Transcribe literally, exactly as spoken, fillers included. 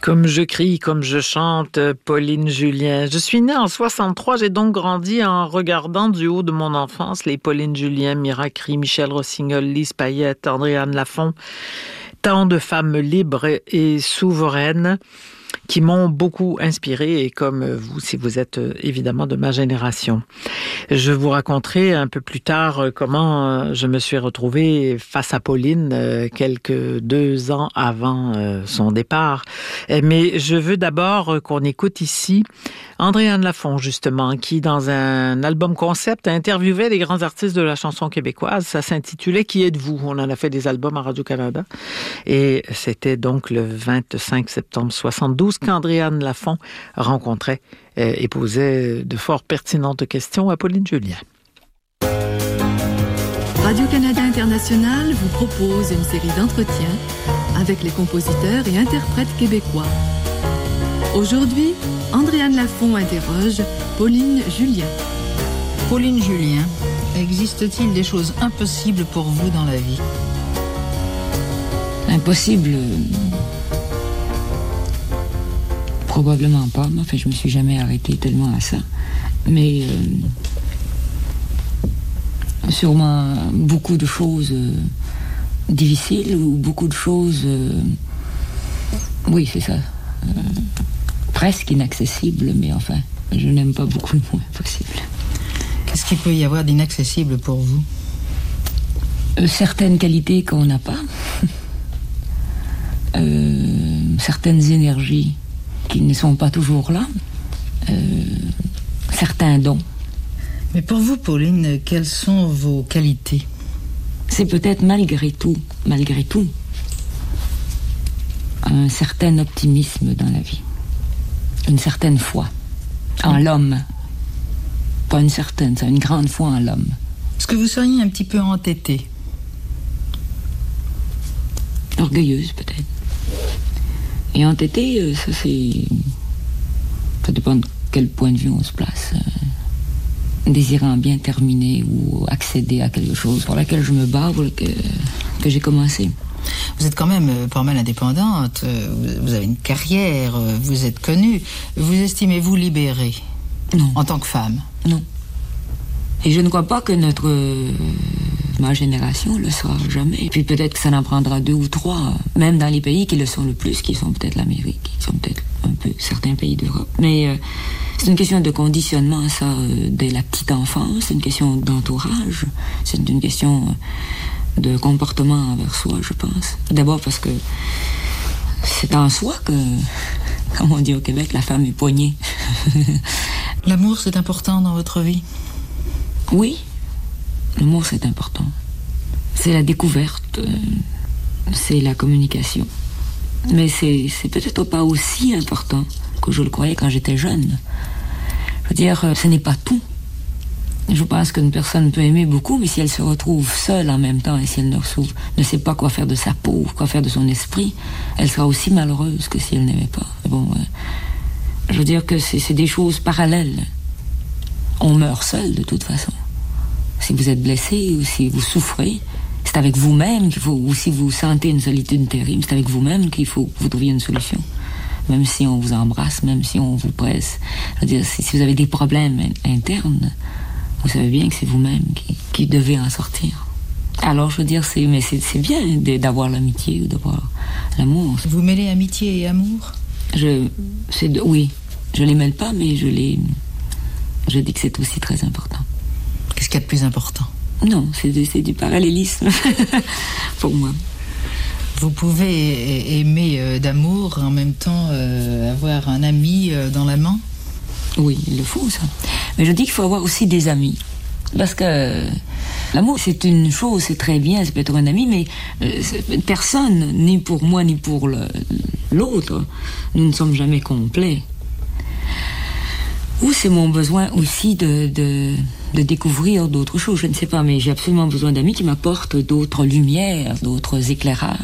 Comme je crie, comme je chante, Pauline Julien. Je suis née en soixante-trois, j'ai donc grandi en regardant du haut de mon enfance les Pauline Julien, Mira Cry, Michel Rossignol, Lise Payette, Andréane Lafont. Tant de femmes libres et souveraines qui m'ont beaucoup inspirée, et comme vous, si vous êtes évidemment de ma génération. Je vous raconterai un peu plus tard comment je me suis retrouvée face à Pauline quelques deux ans avant son départ. Mais je veux d'abord qu'on écoute ici Andréane Lafont, justement, qui, dans un album concept, interviewait les grands artistes de la chanson québécoise. Ça s'intitulait « Qui êtes-vous ?» On en a fait des albums à Radio-Canada. Et c'était donc le vingt-cinq septembre soixante-douze qu'Andréane Lafont rencontrait et posait de fort pertinentes questions à Pauline Julien. Radio-Canada International vous propose une série d'entretiens avec les compositeurs et interprètes québécois. Aujourd'hui, Andréane Lafont interroge Pauline Julien. Pauline Julien, existe-t-il des choses impossibles pour vous dans la vie? Impossible? Probablement pas. Enfin, je me suis jamais arrêtée tellement à ça. Mais euh, sûrement beaucoup de choses euh, difficiles ou beaucoup de choses... Euh, oui, c'est ça. Euh, presque inaccessible, mais enfin, je n'aime pas beaucoup le mot impossible. Qu'est-ce qu'il peut y avoir d'inaccessible pour vous? euh, Certaines qualités qu'on n'a pas, euh, certaines énergies qui ne sont pas toujours là, euh, certains dons. Mais pour vous, Pauline, quelles sont vos qualités? C'est peut-être malgré tout, malgré tout, un certain optimisme dans la vie. Une certaine foi en l'homme. Pas une certaine, c'est une grande foi en l'homme. Est-ce que vous seriez un petit peu entêtée? Orgueilleuse, peut-être. Et entêtée, ça c'est... Ça dépend de quel point de vue on se place. Désirant bien terminer ou accéder à quelque chose pour laquelle je me bats, que, que j'ai commencé. Vous êtes quand même pas mal indépendante, vous avez une carrière, vous êtes connue. Vous estimez-vous libérée? Non. En tant que femme? Non. Et je ne crois pas que notre... ma génération le sera jamais. Et puis peut-être que ça en prendra deux ou trois, même dans les pays qui le sont le plus, qui sont peut-être l'Amérique, qui sont peut-être un peu certains pays d'Europe. Mais euh, c'est une question de conditionnement, ça, euh, dès la petite enfance, c'est une question d'entourage, c'est une question... Euh, de comportement envers soi, je pense. D'abord parce que c'est en soi que, comme on dit au Québec, la femme est poignée. L'amour, c'est important dans votre vie? Oui, l'amour, c'est important. C'est la découverte, c'est la communication. Mais c'est, c'est peut-être pas aussi important que je le croyais quand j'étais jeune. Je veux dire, ce n'est pas tout. Je pense qu'une personne peut aimer beaucoup, mais si elle se retrouve seule en même temps et si elle ne, retrouve, ne sait pas quoi faire de sa peau, quoi faire de son esprit, elle sera aussi malheureuse que si elle n'aimait pas. Bon, euh, je veux dire que c'est, c'est des choses parallèles. On meurt seul de toute façon. Si vous êtes blessé ou si vous souffrez, c'est avec vous-même qu'il faut, ou si vous sentez une solitude terrible, c'est avec vous-même qu'il faut que vous trouviez une solution. Même si on vous embrasse, même si on vous presse. Je veux dire, si, si vous avez des problèmes internes, vous savez bien que c'est vous-même qui, qui devez en sortir. Alors, je veux dire, c'est, mais c'est, c'est bien de, d'avoir l'amitié ou d'avoir l'amour. Vous mêlez amitié et amour? Je, c'est de, oui, je les mêle pas, mais je les, je dis que c'est aussi très important. Qu'est-ce qu'il y a de plus important? Non, c'est, c'est du parallélisme pour moi. Vous pouvez aimer euh, d'amour en même temps euh, avoir un ami euh, dans la main? Oui, il le faut, ça. Mais je dis qu'il faut avoir aussi des amis. Parce que euh, l'amour, c'est une chose, c'est très bien, ça peut être un ami, mais euh, personne, ni pour moi, ni pour le, l'autre, nous ne sommes jamais complets. Ou c'est mon besoin aussi de, de, de découvrir d'autres choses, je ne sais pas, mais j'ai absolument besoin d'amis qui m'apportent d'autres lumières, d'autres éclairages.